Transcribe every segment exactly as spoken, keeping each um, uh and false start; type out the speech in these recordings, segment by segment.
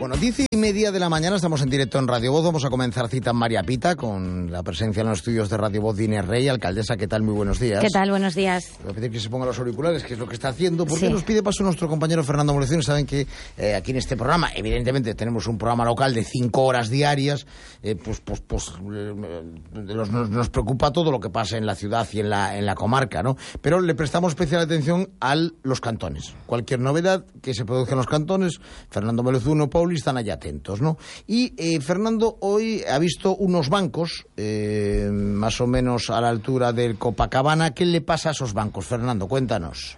Bueno, diez y media de la mañana, estamos en directo en Radio Voz. Vamos a comenzar cita en María Pita con la presencia en los estudios de Radio Voz de Inés Rey. Alcaldesa, ¿qué tal? Muy buenos días. ¿Qué tal? Buenos días. Voy a pedir que se ponga los auriculares, que es lo que está haciendo, porque sí. nos pide paso nuestro compañero Fernando Molezón. Saben que eh, aquí en este programa, evidentemente, tenemos un programa local de cinco horas diarias. Eh, pues pues, pues eh, nos, nos preocupa todo lo que pasa en la ciudad y en la, en la comarca, ¿no? Pero le prestamos especial atención a los cantones. Cualquier novedad que se produzca en los cantones, Fernando Molezuno, Pauli, están allá atentos, ¿no? Y eh, Fernando hoy ha visto unos bancos, eh, más o menos a la altura del Copacabana. ¿Qué le pasa a esos bancos, Fernando? Cuéntanos.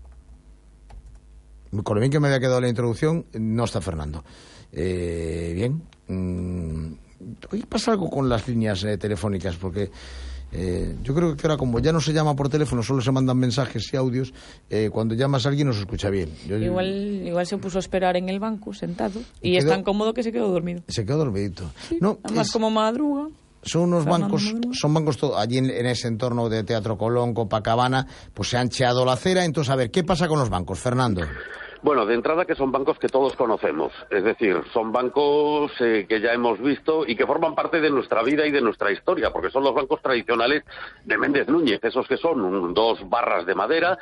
Con lo bien que me había quedado la introducción, no está Fernando. Eh, bien. Mm, hoy pasa algo con las líneas eh, telefónicas, porque... Eh, yo creo que ahora, como ya no se llama por teléfono, solo se mandan mensajes y audios, eh, cuando llamas a alguien no se escucha bien. Yo, igual, igual se puso a esperar en el banco, sentado, y, y es quedó, tan cómodo que se quedó dormido. Se quedó dormidito. Sí, no, además, es, como madruga. Son unos Fernando bancos, madruga. son bancos todo, allí en, en ese entorno de Teatro Colón, Copacabana, pues se han cheado la acera. Entonces, a ver, ¿qué pasa con los bancos, Fernando? Bueno, de entrada que son bancos que todos conocemos, es decir, son bancos eh, que ya hemos visto y que forman parte de nuestra vida y de nuestra historia, porque son los bancos tradicionales de Méndez Núñez, esos que son un, dos barras de madera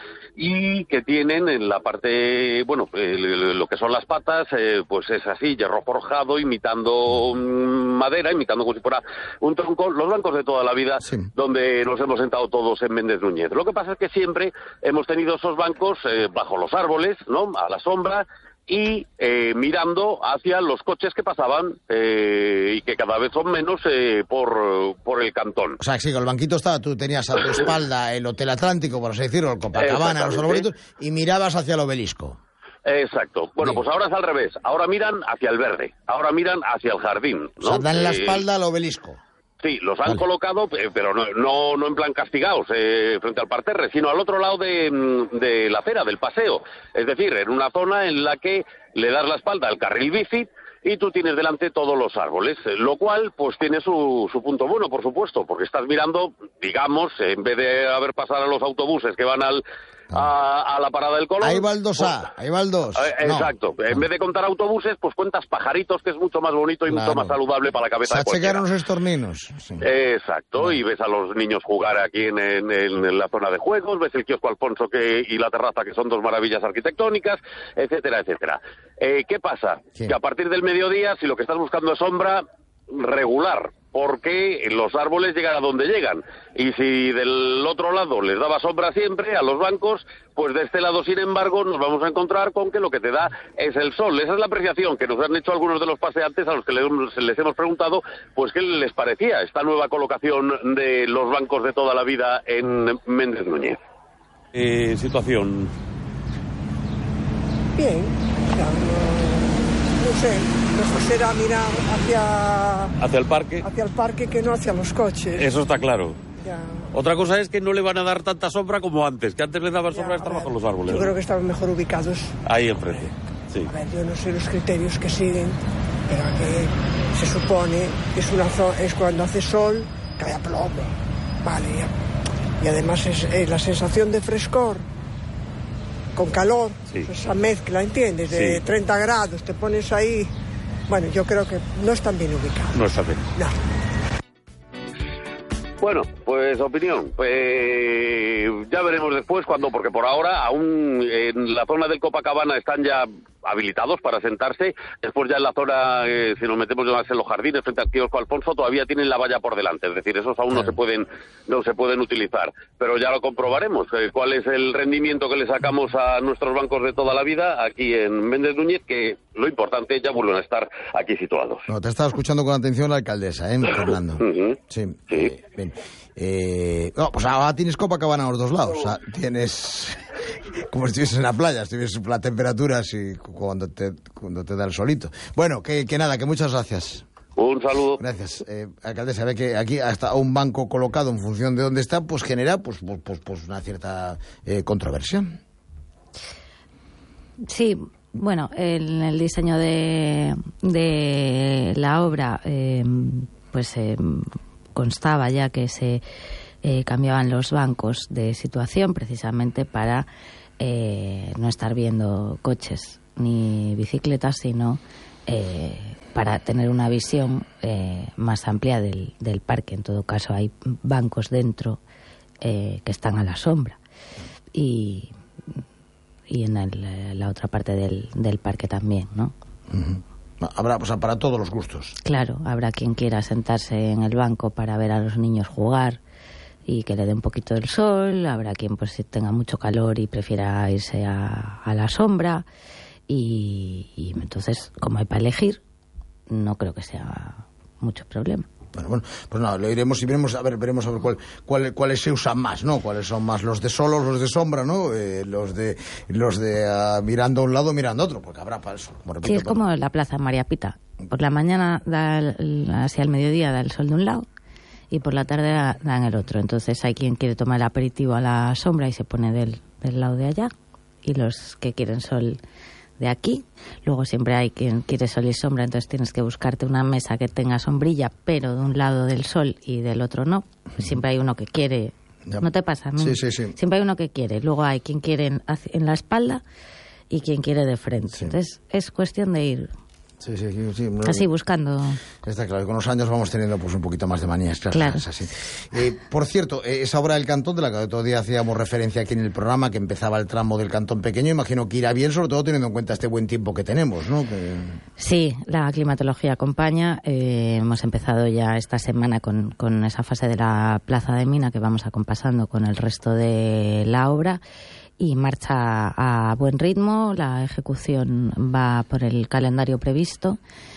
y que tienen en la parte, bueno, eh, lo que son las patas, eh, pues es así, hierro forjado, imitando madera, imitando como si fuera un tronco, los bancos de toda la vida, sí, donde nos hemos sentado todos en Méndez Núñez. Lo que pasa es que siempre hemos tenido esos bancos eh, bajo los árboles, ¿no?, a la sombra, y eh, mirando hacia los coches que pasaban eh, y que cada vez son menos eh, por, por el cantón. O sea, que sí, que el banquito estaba, tú tenías a tu espalda el Hotel Atlántico, por así decirlo, el Copacabana, los arbolitos, y mirabas hacia el obelisco. Exacto. Bueno, pues ahora es al revés. Ahora miran hacia el verde, ahora miran hacia el jardín, ¿no? O sea, dan la Eh, espalda al obelisco. Sí, los han vale. colocado, pero no, no, no en plan castigados eh, frente al parterre, sino al otro lado de, de la acera, del paseo. Es decir, en una zona en la que le das la espalda al carril bici y tú tienes delante todos los árboles, lo cual pues tiene su, su punto bueno, por supuesto, porque estás mirando, digamos, en vez de haber pasado a los autobuses que van al... A, a la parada del Colón. Ahí va el dos A, pues, ahí va el dos. Eh, exacto. No, en no. vez de contar autobuses, pues cuentas pajaritos, que es mucho más bonito y claro. mucho más saludable para la cabeza de Se cualquiera. checaron los estorninos. Sí. Exacto, no. Y ves a los niños jugar aquí en, en, en la zona de juegos, ves el kiosco Alfonso que, y la terraza, que son dos maravillas arquitectónicas, etcétera, etcétera. Eh, ¿Qué pasa? Sí. Que a partir del mediodía, si lo que estás buscando es sombra, regular, porque los árboles llegan a donde llegan, y si del otro lado les daba sombra siempre a los bancos, pues de este lado, sin embargo, nos vamos a encontrar con que lo que te da es el sol. Esa es la apreciación que nos han hecho algunos de los paseantes a los que les, les hemos preguntado, pues qué les parecía esta nueva colocación de los bancos de toda la vida en Méndez Núñez. Eh, situación. Bien, o sea, no, no sé, mejor será mirar hacia... Hacia el parque. Hacia el parque que no hacia los coches. Eso está claro. Ya. Otra cosa es que no le van a dar tanta sombra como antes, que antes le daban sombra a estar Ya, bajo los árboles. Yo creo que estaban mejor ubicados. Ahí enfrente, sí. A ver, yo no sé los criterios que siguen, pero que se supone que es, una zo- es cuando hace sol, que haya plomo. Vale, ya. Y además es, es la sensación de frescor con calor, Sí. pues esa mezcla, ¿entiendes? De Sí. treinta grados, te pones ahí. Bueno, yo creo que no están bien ubicados. No está bien. No. Bueno, pues opinión. Pues ya veremos después cuando, porque por ahora aún en la zona del Copacabana están ya habilitados para sentarse. Después ya en la zona, eh, si nos metemos más en los jardines frente al kiosco Alfonso, todavía tienen la valla por delante. Es decir, esos aún no se pueden no se pueden utilizar. Pero ya lo comprobaremos. Eh, cuál es el rendimiento que le sacamos a nuestros bancos de toda la vida aquí en Méndez Núñez, que lo importante ya vuelven a estar aquí situados. No, te estaba escuchando con atención la alcaldesa, ¿eh, Fernando? Uh-huh. Sí. Sí. Eh, bien. Eh, no, pues ahora tienes Copacabana a los dos lados. O sea, tienes... Como si estuvieses en la playa, estuvieses la temperatura así cuando te, cuando te da el solito. Bueno, que, que nada, que muchas gracias. Un saludo. Gracias. Eh, alcaldesa, ve que aquí hasta un banco colocado en función de dónde está, pues genera pues, pues, pues, pues una cierta eh, controversia. Sí, bueno, en el diseño de, de la obra, eh, pues eh, constaba ya que se eh, cambiaban los bancos de situación precisamente para eh, no estar viendo coches ni bicicletas, sino eh, para tener una visión eh, más amplia del, del parque. En todo caso, hay bancos dentro eh, que están a la sombra. Y, y en el, la otra parte del, del parque también, ¿no? Uh-huh. Habrá, o sea, para todos los gustos. Claro, habrá quien quiera sentarse en el banco para ver a los niños jugar y que le dé un poquito del sol, habrá quien pues tenga mucho calor y prefiera irse a, a la sombra, y, y entonces, como hay para elegir, no creo que sea mucho problema. Bueno, bueno, pues nada, lo iremos y veremos a ver, veremos a ver cuál, cuál, cuáles se usan más, ¿no? Cuáles son más los de sol o los de sombra, ¿no? Eh, los de los de uh, mirando a un lado, mirando a otro, porque habrá para eso. Como repito, sí, es para... como la Plaza María Pita. Por la mañana, da el, hacia el mediodía, da el sol de un lado, y por la tarde da, da en el otro. Entonces hay quien quiere tomar el aperitivo a la sombra y se pone del, del lado de allá, y los que quieren sol de aquí. Luego siempre hay quien quiere sol y sombra, entonces tienes que buscarte una mesa que tenga sombrilla, pero de un lado del sol y del otro no. Siempre hay uno que quiere. Ya. ¿No te pasa? Sí, sí, sí. Siempre hay uno que quiere. Luego hay quien quiere en, en la espalda y quien quiere de frente. Sí. Entonces es cuestión de ir... Sí, sí, sí, sí. Así, buscando... Está claro, con los años vamos teniendo pues un poquito más de manías, claro. Claro. Es así. Eh, por cierto, eh, esa obra del Cantón, de la que otro día hacíamos referencia aquí en el programa, que empezaba el tramo del Cantón pequeño, imagino que irá bien, sobre todo teniendo en cuenta este buen tiempo que tenemos, ¿no? Que... Sí, la climatología acompaña. Eh, hemos empezado ya esta semana con, con esa fase de la Plaza de Mina, que vamos acompasando con el resto de la obra. Y marcha a buen ritmo, la ejecución va por el calendario previsto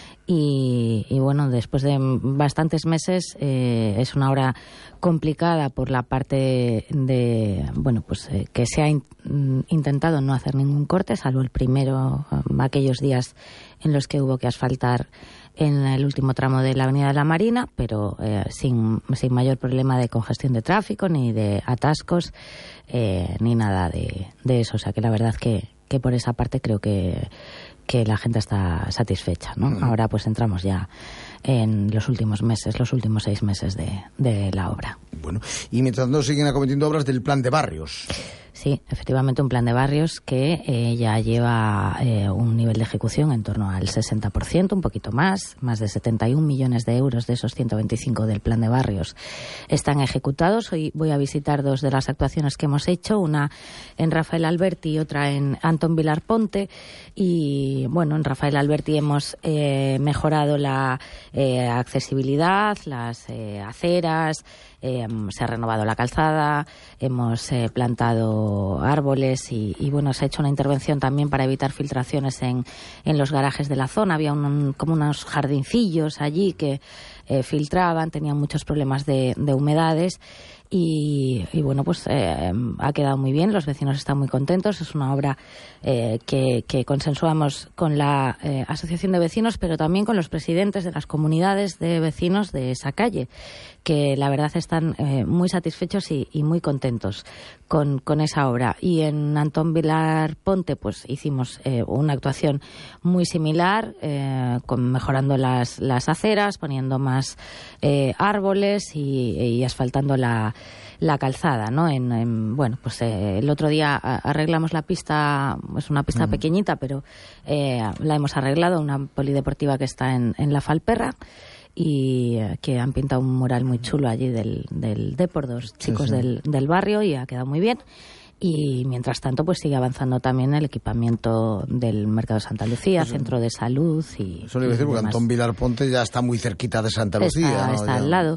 y, y bueno, después de bastantes meses eh, es una obra complicada por la parte de, bueno, pues eh, que se ha in, intentado no hacer ningún corte, salvo el primero, aquellos días en los que hubo que asfaltar en el último tramo de la Avenida de la Marina, pero eh, sin, sin mayor problema de congestión de tráfico, ni de atascos, eh, ni nada de, de eso. O sea que la verdad que, que por esa parte creo que, que la gente está satisfecha, ¿no? Uh-huh. Ahora pues entramos ya en los últimos meses, los últimos seis meses de, de la obra. Bueno, y mientras tanto siguen acometiendo obras del plan de barrios. Sí, efectivamente, un plan de barrios que eh, ya lleva eh, un nivel de ejecución en torno al sesenta por ciento, un poquito más, más de setenta y un millones de euros de esos ciento veinticinco del plan de barrios están ejecutados. Hoy voy a visitar dos de las actuaciones que hemos hecho, una en Rafael Alberti y otra en Antón Vilar Ponte. Y bueno, en Rafael Alberti hemos eh, mejorado la eh, accesibilidad, las eh, aceras, eh, se ha renovado la calzada, hemos eh, plantado árboles y, y bueno, se ha hecho una intervención también para evitar filtraciones en, en los garajes de la zona. Había un, un, como unos jardincillos allí que eh, filtraban, tenían muchos problemas de, de humedades. Y, y bueno, pues eh, ha quedado muy bien, los vecinos están muy contentos. Es una obra eh, que, que consensuamos con la eh, Asociación de Vecinos, pero también con los presidentes de las comunidades de vecinos de esa calle, que la verdad están eh, muy satisfechos y, y muy contentos con, con esa obra. Y en Antón Vilar Ponte pues hicimos eh, una actuación muy similar, eh, con, mejorando las, las aceras, poniendo más eh, árboles y, y asfaltando la la calzada, ¿no? En, en, bueno, pues eh, el otro día arreglamos la pista, es una pista uh-huh. pequeñita, pero eh, la hemos arreglado, una polideportiva que está en, en La Falperra, y eh, que han pintado un mural muy chulo allí del, del Depor, dos chicos sí, sí. Del, del barrio, y ha quedado muy bien. Y mientras tanto pues sigue avanzando también el equipamiento del Mercado de Santa Lucía, eso, centro de salud y... Eso le iba a decir, porque Antón Vilar Ponte ya está muy cerquita de Santa Lucía. Está, ¿no? está ya... al lado.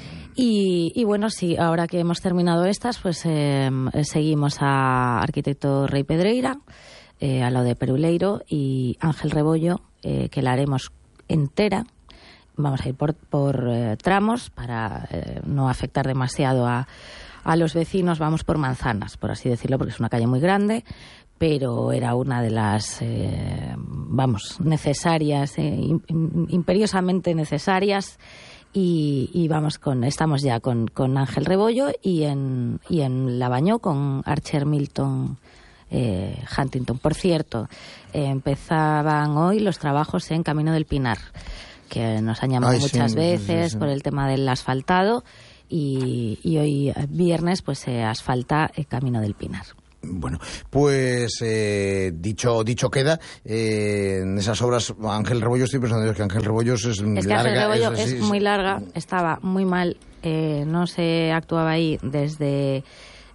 Y, y bueno, sí, ahora que hemos terminado estas, pues eh, seguimos a Arquitecto Rey Pedreira, eh, al lado de Peruleiro, y Ángel Rebollo, eh, que la haremos entera. Vamos a ir por, por eh, tramos para eh, no afectar demasiado a, a los vecinos. Vamos por manzanas, por así decirlo, porque es una calle muy grande, pero era una de las, eh, vamos, necesarias, eh, imperiosamente necesarias. Y, y vamos con, estamos ya con, con Ángel Rebollo y en, y en Lavañó con Archer Milton eh, Huntington. Por cierto, eh, empezaban hoy los trabajos en Camino del Pinar, que nos han llamado Ay, muchas sí, veces sí, sí. por el tema del asfaltado, y, y hoy viernes pues se asfalta el Camino del Pinar. Bueno, pues eh, dicho dicho queda, eh, en esas obras, Ángel Rebollo, estoy pensando que Ángel Rebollo es, es que larga. Ángel Rebollo es, es, es, es muy larga, estaba muy mal, eh, no se actuaba ahí desde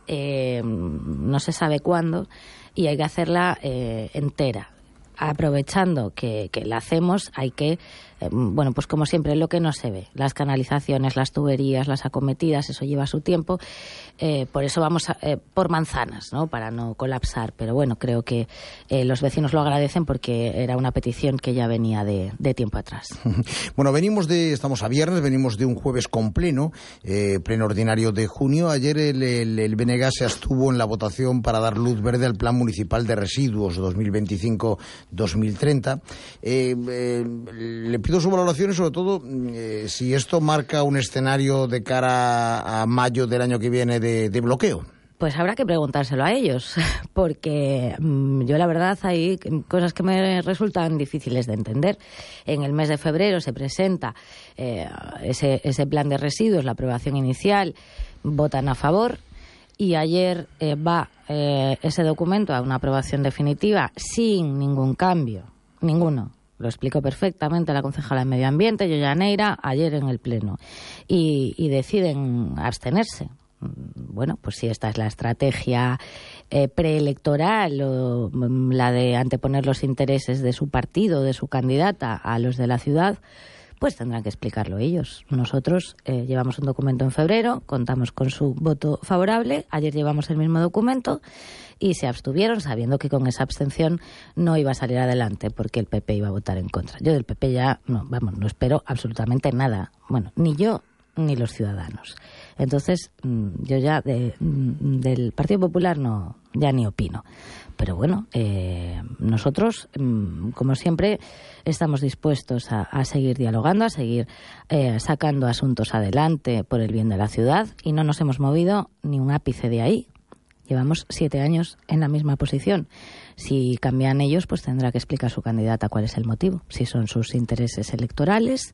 eh, no se sabe cuándo, y hay que hacerla eh, entera. Aprovechando que, que la hacemos, hay que, eh, bueno, pues como siempre, lo que no se ve, las canalizaciones, las tuberías, las acometidas, eso lleva su tiempo, eh, por eso vamos a, eh, por manzanas, ¿no?, para no colapsar, pero bueno, creo que eh, los vecinos lo agradecen porque era una petición que ya venía de, de tiempo atrás. Bueno, venimos de, estamos a viernes, venimos de un jueves con pleno, eh, pleno ordinario de junio. Ayer el, el, el B N G se abstuvo en la votación para dar luz verde al Plan Municipal de Residuos dos mil veinticinco dos mil treinta. Eh, eh, le pido su valoración y sobre todo eh, si esto marca un escenario de cara a mayo del año que viene de, de bloqueo. Pues habrá que preguntárselo a ellos, porque mmm, yo la verdad hay cosas que me resultan difíciles de entender. En el mes de febrero se presenta eh, ese, ese plan de residuos, la aprobación inicial, votan a favor, y ayer eh, va eh, ese documento a una aprobación definitiva sin ningún cambio, ninguno. Lo explicó perfectamente la concejala de Medio Ambiente, Yoya Neira, ayer en el Pleno. Y, y deciden abstenerse. Bueno, pues si esta es la estrategia eh, preelectoral o la de anteponer los intereses de su partido, de su candidata, a los de la ciudad, pues tendrán que explicarlo ellos. Nosotros eh, llevamos un documento en febrero, contamos con su voto favorable, ayer llevamos el mismo documento y se abstuvieron sabiendo que con esa abstención no iba a salir adelante porque el P P iba a votar en contra. Yo del P P ya, no, vamos, no espero absolutamente nada. Bueno, ni yo ni los ciudadanos. Entonces, yo ya de, del Partido Popular no, ya ni opino. Pero bueno, eh, nosotros, como siempre, estamos dispuestos a, a seguir dialogando, a seguir eh, sacando asuntos adelante por el bien de la ciudad, y no nos hemos movido ni un ápice de ahí. Llevamos siete años en la misma posición. Si cambian ellos, pues tendrá que explicar su candidata cuál es el motivo. Si son sus intereses electorales,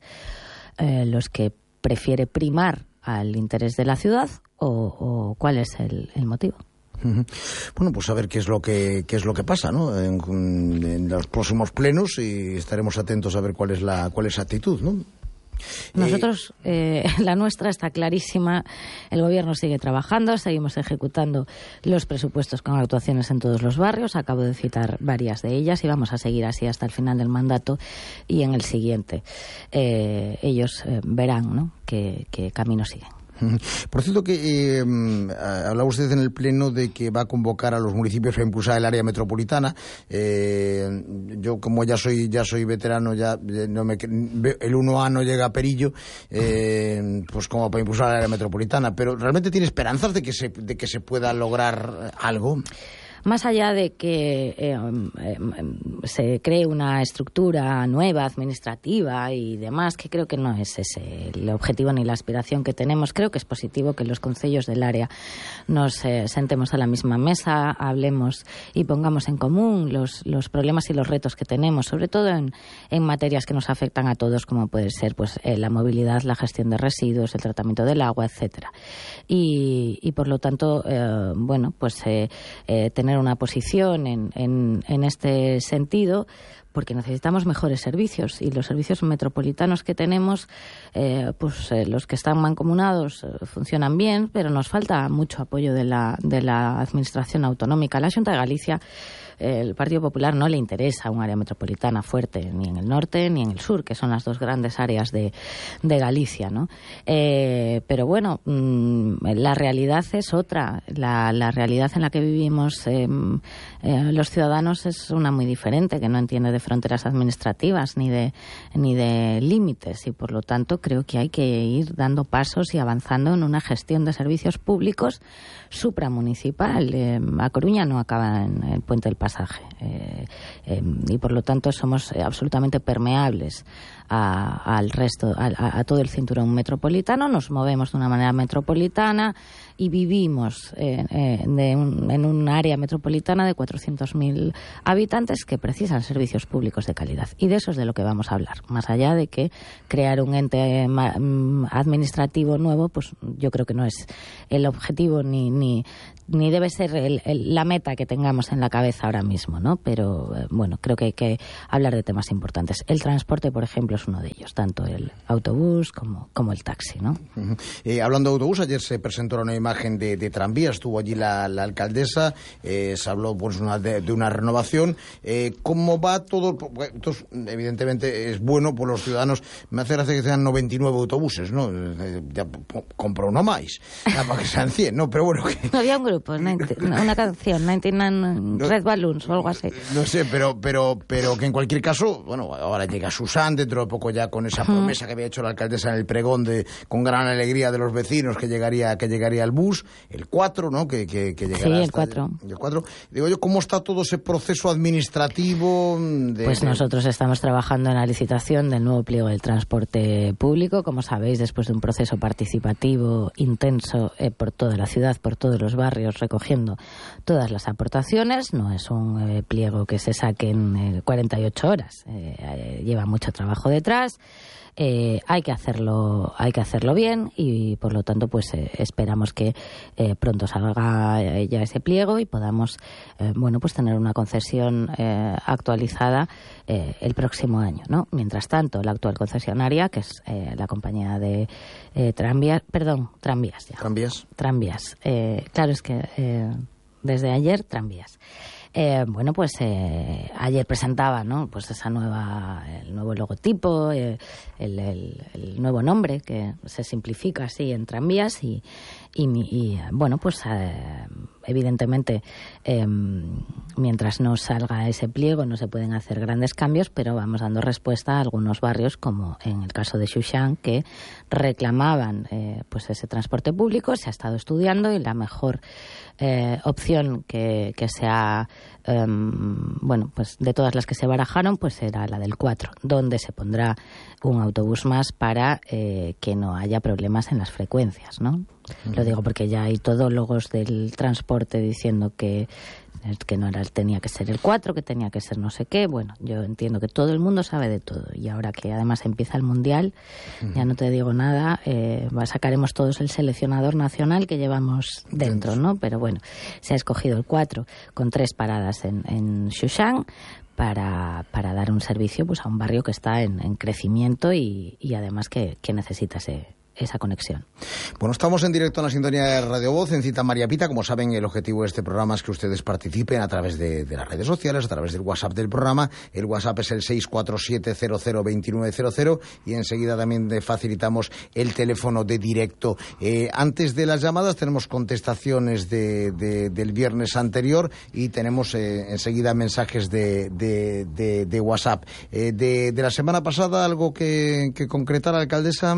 eh, los que prefiere primar al interés de la ciudad, o, o cuál es el, el motivo. Bueno, pues a ver qué es lo que qué es lo que pasa, ¿no?, en, en los próximos plenos, y estaremos atentos a ver cuál es la cuál es la actitud, ¿no? Nosotros, eh, la nuestra está clarísima. El Gobierno sigue trabajando, seguimos ejecutando los presupuestos con actuaciones en todos los barrios. Acabo de citar varias de ellas y vamos a seguir así hasta el final del mandato y en el siguiente. Eh, ellos eh, verán, ¿no?, qué, qué camino siguen. Por cierto, que eh, hablaba usted en el Pleno de que va a convocar a los municipios para impulsar el área metropolitana. Eh, yo, como ya soy ya soy veterano, ya no me, el uno A no llega a Perillo, eh, pues como para impulsar el área metropolitana. Pero ¿realmente tiene esperanzas de que se, de que se pueda lograr algo? Más allá de que eh, eh, se cree una estructura nueva, administrativa y demás, que creo que no es ese el objetivo ni la aspiración que tenemos, creo que es positivo que los concellos del área nos eh, sentemos a la misma mesa, hablemos y pongamos en común los, los problemas y los retos que tenemos, sobre todo en, en materias que nos afectan a todos, como puede ser pues eh, la movilidad, la gestión de residuos, el tratamiento del agua, etcétera. Y, y por lo tanto, eh, bueno, pues eh, eh, tener una posición en, en, en este sentido, porque necesitamos mejores servicios, y los servicios metropolitanos que tenemos, eh, pues eh, los que están mancomunados eh, funcionan bien, pero nos falta mucho apoyo de la, de la Administración autonómica. La Xunta de Galicia, eh, el Partido Popular no le interesa un área metropolitana fuerte, ni en el norte ni en el sur, que son las dos grandes áreas de, de Galicia, ¿no? Eh, pero bueno, mmm, la realidad es otra. La, la realidad en la que vivimos eh, eh, los ciudadanos es una muy diferente, que no entiende de fronteras administrativas ni de ni de límites, y por lo tanto creo que hay que ir dando pasos y avanzando en una gestión de servicios públicos supramunicipal. Eh, a Coruña no acaba en el Puente del Pasaje, eh, eh, y por lo tanto somos eh, absolutamente permeables a, al resto, a, a todo el cinturón metropolitano. Nos movemos de una manera metropolitana, y vivimos eh, eh, de un, en un área metropolitana de cuatrocientos mil habitantes que precisan servicios públicos de calidad. Y de eso es de lo que vamos a hablar. Más allá de que crear un ente administrativo nuevo, pues yo creo que no es el objetivo ni, ni, ni debe ser el, el, la meta que tengamos en la cabeza ahora mismo, ¿no? Pero eh, bueno, creo que hay que hablar de temas importantes. El transporte, por ejemplo, es uno de ellos, tanto el autobús como, como el taxi, ¿no? Uh-huh. Eh, hablando de autobús, ayer se presentó una imagen de, de tranvía, estuvo allí la, la alcaldesa, eh, se habló pues una, de, de una renovación. Eh, ¿Cómo va todo? Entonces, evidentemente es bueno por los ciudadanos. Me hace gracia que sean noventa y nueve autobuses, ¿no? Eh, ya compro uno más, ya para que sean cien, ¿no? Pero bueno... Que... No había un grupo, una canción, noventa y nueve Red Balloons o algo así. No sé, pero, pero, pero que en cualquier caso, bueno, ahora llega Susan, dentro de poco ya con esa promesa que había hecho la alcaldesa en el pregón de con gran alegría de los vecinos que llegaría que llegaría el bus, el cuatro, ¿no? Que, que, que llegará sí, el hasta cuatro. El cuatro. Digo yo, ¿cómo está todo ese proceso administrativo? De, pues de... nosotros estamos trabajando en la licitación del nuevo pliego del transporte público, como sabéis, después de un proceso participativo intenso eh, por toda la ciudad, por todos los barrios, recogiendo todas las aportaciones. No es un eh, pliego que se saque en eh, cuarenta y ocho horas, eh, eh, lleva mucho trabajo detrás. Eh, hay que hacerlo hay que hacerlo bien y por lo tanto pues eh, esperamos que eh, pronto salga eh, ya ese pliego y podamos eh, bueno pues tener una concesión eh, actualizada eh, el próximo año, ¿no? Mientras tanto, la actual concesionaria, que es eh, la compañía de eh, tranvías, perdón, tranvías ya. Tranvías. Tranvías. Eh, claro, es que eh, desde ayer tranvías. Eh, bueno, pues eh, ayer presentaba, ¿no? Pues esa nueva, el nuevo logotipo, eh, el, el, el nuevo nombre que se simplifica así en tranvías y, y, y bueno, pues eh, evidentemente eh, mientras no salga ese pliego no se pueden hacer grandes cambios, pero vamos dando respuesta a algunos barrios, como en el caso de Xuxán, que reclamaban eh, pues ese transporte público. Se ha estado estudiando y la mejor eh, opción que, que se ha Um, bueno, pues de todas las que se barajaron, pues era la del cuatro, donde se pondrá un autobús más para eh, que no haya problemas en las frecuencias, ¿no? Uh-huh. Lo digo porque ya hay todólogos del transporte diciendo que que no era tenía que ser el cuatro, que tenía que ser no sé qué. Bueno, yo entiendo que todo el mundo sabe de todo y ahora que además empieza el Mundial, uh-huh. ya no te digo nada, eh, sacaremos todos el seleccionador nacional que llevamos dentro, ¿no? Pero bueno, se ha escogido el cuatro con tres paradas en, en Xuxán para, para dar un servicio pues a un barrio que está en, en crecimiento y, y además que, que necesita ese esa conexión. Bueno, estamos en directo en la sintonía de Radio Voz, en Cita María Pita. Como saben, el objetivo de este programa es que ustedes participen a través de, de las redes sociales, a través del WhatsApp del programa. El WhatsApp es el seis cuatro siete cero cero dos nueve cero cero y enseguida también facilitamos el teléfono de directo. Eh, antes de las llamadas tenemos contestaciones de, de, del viernes anterior y tenemos eh, enseguida mensajes de, de, de, de WhatsApp. Eh, de, de la semana pasada, ¿algo que, que concretar, alcaldesa?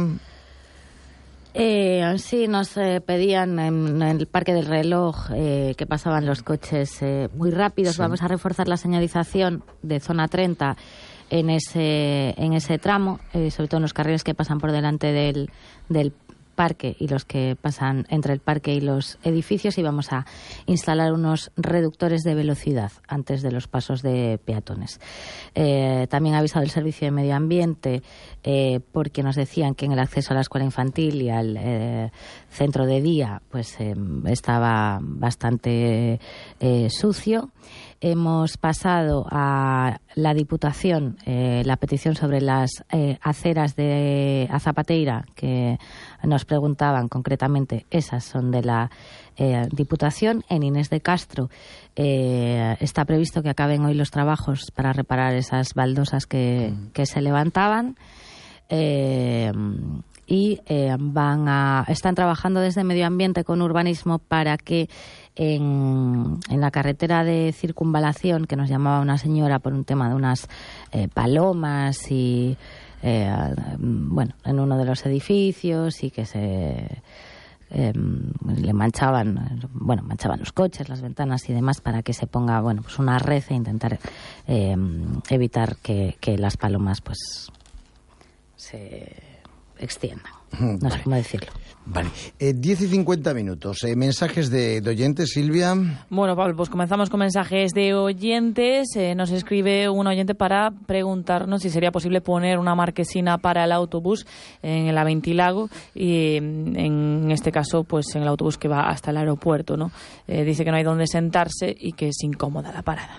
Eh, sí, nos eh, pedían en, en el Parque del Reloj eh, que pasaban los coches eh, muy rápidos. Sí. Vamos a reforzar la señalización de zona treinta en ese en ese tramo, eh, sobre todo en los carriles que pasan por delante del, del parque y los que pasan entre el parque y los edificios, y vamos a instalar unos reductores de velocidad antes de los pasos de peatones. Eh, también ha avisado el Servicio de Medio Ambiente eh, porque nos decían que en el acceso a la escuela infantil y al eh, centro de día pues eh, estaba bastante eh, sucio. Hemos pasado a la Diputación eh, la petición sobre las eh, aceras de Azapateira, que nos preguntaban concretamente. Esas son de la eh, Diputación. En Inés de Castro eh, está previsto que acaben hoy los trabajos para reparar esas baldosas que, que se levantaban. Eh, y eh, van a están trabajando desde Medio Ambiente con Urbanismo para que en, en la carretera de circunvalación, que nos llamaba una señora por un tema de unas eh, palomas y eh, bueno, en uno de los edificios, y que se eh, le manchaban bueno manchaban los coches, las ventanas y demás, para que se ponga bueno pues una red e intentar eh, evitar que, que las palomas pues se extiendan. No vale. sé cómo decirlo. Vale, eh, diez y cincuenta minutos. Eh, mensajes de, de oyentes, Silvia. Bueno, Pablo, pues comenzamos con mensajes de oyentes. Eh, nos escribe un oyente para preguntarnos si sería posible poner una marquesina para el autobús en el Aventilago y en este caso, pues en el autobús que va hasta el aeropuerto, ¿no? Eh, dice que no hay donde sentarse y que es incómoda la parada.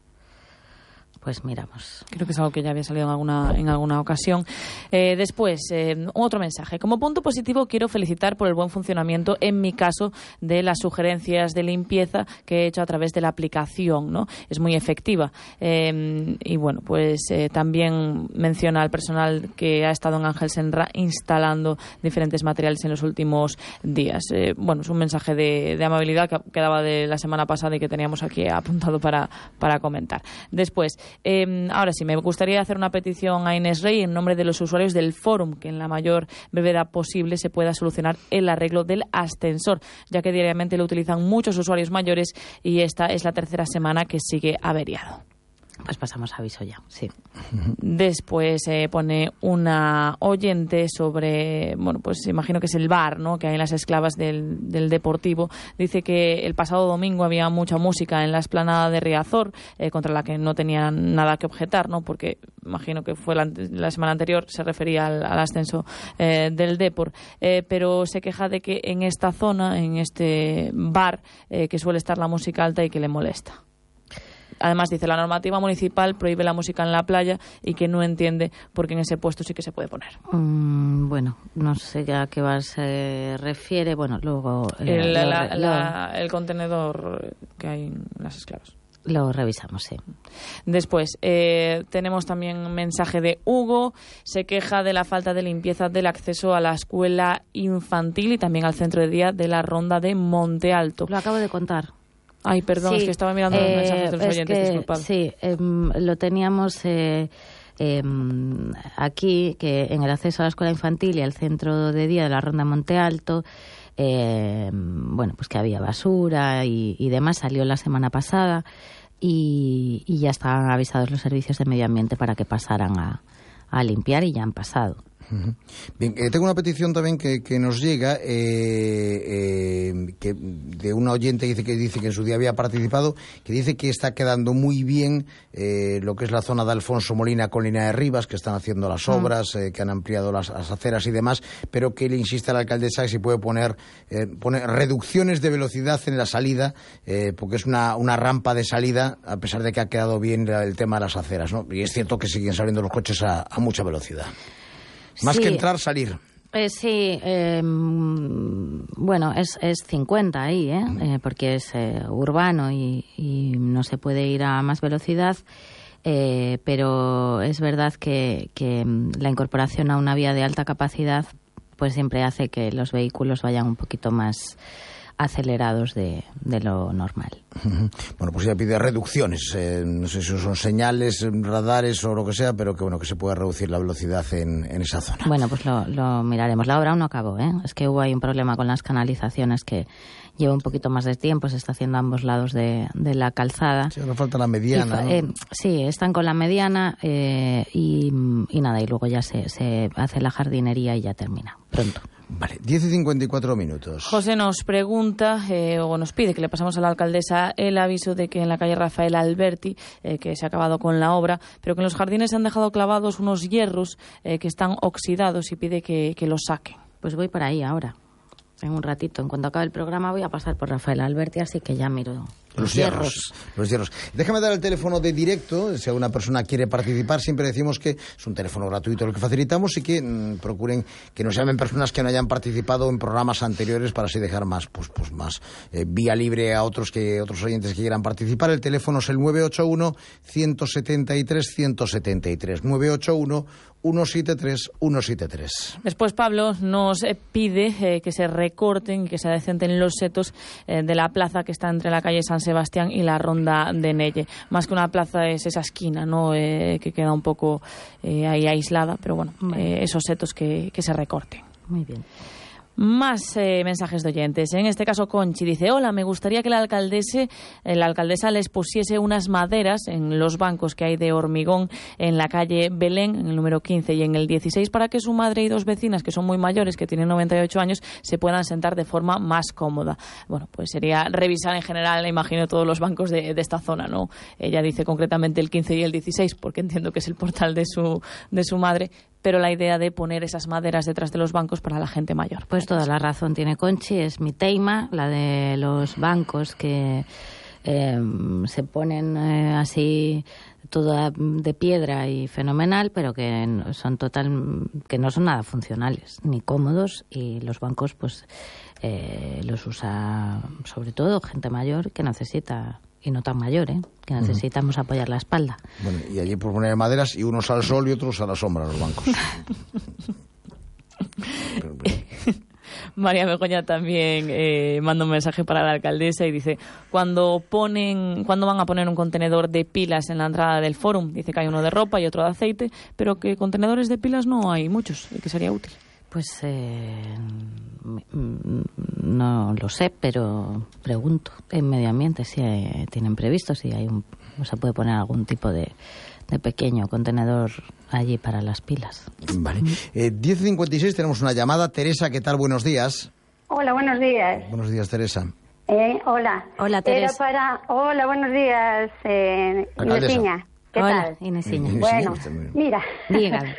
Pues miramos. Creo que es algo que ya había salido en alguna, en alguna ocasión. Eh, después, eh, otro mensaje. Como punto positivo, quiero felicitar por el buen funcionamiento, en mi caso, de las sugerencias de limpieza que he hecho a través de la aplicación, ¿no? Es muy efectiva. Eh, y bueno, pues eh, también menciona al personal que ha estado en Ángel Senra instalando diferentes materiales en los últimos días. Eh, bueno, es un mensaje de, de amabilidad que quedaba de la semana pasada y que teníamos aquí apuntado para, para comentar. Después, Eh, ahora sí, me gustaría hacer una petición a Inés Rey en nombre de los usuarios del Fórum, que en la mayor brevedad posible se pueda solucionar el arreglo del ascensor, ya que diariamente lo utilizan muchos usuarios mayores y esta es la tercera semana que sigue averiado. Pues pasamos a aviso ya, sí. Después eh, pone una oyente sobre, bueno, pues imagino que es el bar, ¿no?, que hay en las esclavas del, del Deportivo. Dice que el pasado domingo había mucha música en la explanada de Riazor, eh, contra la que no tenían nada que objetar, ¿no?, porque imagino que fue la, la semana anterior, se refería al, al ascenso eh, del Depor, eh, pero se queja de que en esta zona, en este bar, eh, que suele estar la música alta y que le molesta. Además, dice, la normativa municipal prohíbe la música en la playa y que no entiende por qué en ese puesto sí que se puede poner. Mm, bueno, no sé a qué bar se refiere. Bueno, luego... Eh, el, lo, la, lo, la, el contenedor que hay en las esclavas. Lo revisamos, sí. Después, eh, tenemos también un mensaje de Hugo. Se queja de la falta de limpieza del acceso a la escuela infantil y también al centro de día de la Ronda de Monte Alto. Lo acabo de contar. Ay, perdón, sí, es que estaba mirando los eh, mensajes de los oyentes, que, disculpad. Sí, eh, lo teníamos eh, eh, aquí, que en el acceso a la escuela infantil y al centro de día de la Ronda Monte Alto, eh, bueno, pues que había basura y, y demás, salió la semana pasada y, y ya estaban avisados los servicios de medio ambiente para que pasaran a, a limpiar y ya han pasado. Bien, eh, tengo una petición también que, que nos llega eh, eh, que de una oyente que dice, que dice que en su día había participado, que dice que está quedando muy bien eh, lo que es la zona de Alfonso Molina con Línea de Rivas, que están haciendo las obras, eh, que han ampliado las, las aceras y demás, pero que le insiste a la alcaldesa que si puede poner, eh, poner reducciones de velocidad en la salida, eh, porque es una, una rampa de salida, a pesar de que ha quedado bien el tema de las aceras, ¿no? Y es cierto que siguen saliendo los coches a, a mucha velocidad. Más sí, que entrar, salir. Eh, sí, eh, bueno, es, es cincuenta ahí, ¿eh? Eh, porque es eh, urbano y, y no se puede ir a más velocidad, eh, pero es verdad que, que la incorporación a una vía de alta capacidad pues siempre hace que los vehículos vayan un poquito más acelerados de, de lo normal. Bueno, pues ella pide reducciones, eh, no sé si son señales, radares o lo que sea, pero que bueno, que se pueda reducir la velocidad en, en esa zona. Bueno, pues lo, lo miraremos. La obra aún no acabó, ¿eh? Es que hubo ahí un problema con las canalizaciones que lleva un poquito más de tiempo, se está haciendo a ambos lados de, de la calzada. Sí, ahora falta la mediana, y, ¿no? eh, sí, están con la mediana eh, y, y nada, y luego ya se, se hace la jardinería y ya termina, pronto. Vale, diez y cincuenta y cuatro minutos. José nos pregunta, eh, o nos pide que le pasamos a la alcaldesa el aviso de que en la calle Rafael Alberti, eh, que se ha acabado con la obra, pero que en los jardines se han dejado clavados unos hierros eh, que están oxidados y pide que, que los saquen. Pues voy para ahí ahora, en un ratito. En cuanto acabe el programa voy a pasar por Rafael Alberti, así que ya miro... Los hierros, los hierros. Déjame dar el teléfono de directo, si alguna persona quiere participar, siempre decimos que es un teléfono gratuito el que facilitamos y que mmm, procuren que nos llamen personas que no hayan participado en programas anteriores para así dejar más, pues, pues más eh, vía libre a otros que otros oyentes que quieran participar. El teléfono es el nueve ocho uno, uno siete tres, uno siete tres, nueve ocho uno, uno siete tres, uno siete tres. Después Pablo nos eh, pide eh, que se recorten y que se adecenten los setos eh, de la plaza que está entre la calle San Sebastián y la Ronda de Nelle. Más que una plaza es esa esquina, ¿no? Eh, que queda un poco eh, ahí aislada, pero bueno, eh, esos setos que, que se recorten. Muy bien. Más eh, mensajes de oyentes. En este caso, Conchi dice: hola, me gustaría que la alcaldesa, eh, la alcaldesa les pusiese unas maderas en los bancos que hay de hormigón en la calle Belén, en el número quince y en el dieciséis, para que su madre y dos vecinas, que son muy mayores, que tienen noventa y ocho años, se puedan sentar de forma más cómoda. Bueno, pues sería revisar en general, imagino, todos los bancos de, de esta zona, ¿no? Ella dice concretamente el quince y el dieciséis, porque entiendo que es el portal de su, de su madre, pero la idea de poner esas maderas detrás de los bancos para la gente mayor. Pues toda la razón tiene Conchi, es mi teima, la de los bancos que eh, se ponen eh, así toda de piedra y fenomenal, pero que son total, que no son nada funcionales ni cómodos, y los bancos pues eh, los usa sobre todo gente mayor que necesita, y no tan mayor, ¿eh? que necesitamos uh-huh. apoyar la espalda. Bueno, y allí por poner maderas, y unos al sol y otros a la sombra, los bancos. Pero, pero... María Begoña también eh, manda un mensaje para la alcaldesa y dice: cuando ponen, cuando van a poner un contenedor de pilas en la entrada del fórum, dice que hay uno de ropa y otro de aceite, pero que contenedores de pilas no hay muchos, y que sería útil. Pues eh, no lo sé, pero pregunto en medio ambiente si eh, tienen previsto, si hay un, o se puede poner algún tipo de, de pequeño contenedor allí para las pilas. Vale. Eh, diez cincuenta y seis, tenemos una llamada. Teresa, ¿qué tal? Buenos días. Hola, buenos días. Buenos días, Teresa. Eh, hola. Hola, Teresa. Era para... Hola, buenos días, eh, Inesiña. ¿Qué hola, tal? Inesiña. Bueno, mira. Dígame.